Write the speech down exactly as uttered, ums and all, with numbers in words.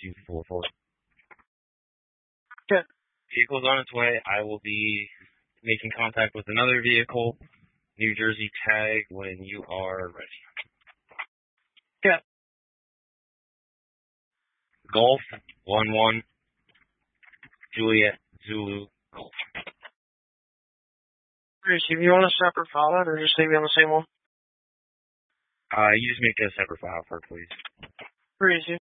two four four. Okay. Vehicle's on its way. I will be making contact with another vehicle. New Jersey tag when you are ready. Yeah. Golf one one Juliet Zulu Golf. Receive. You want a separate file that or just leave me on the same one? Uh, you just make a separate file for it, please. Receive.